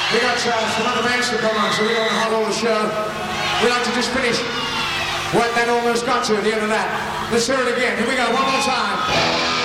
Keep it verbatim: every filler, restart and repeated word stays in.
We got uh, some other bands to come on, so we don't want to hold all the show. We like to just finish what that almost got to at the end of that. Let's hear it again. Here we go, one more time.